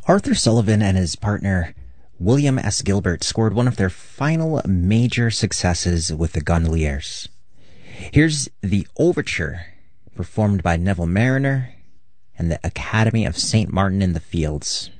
Arthur Sullivan and his partner William S. Gilbert scored one of their final major successes with the Gondoliers. Here's the overture, performed by Neville Marriner and the Academy of St. Martin in the Fields.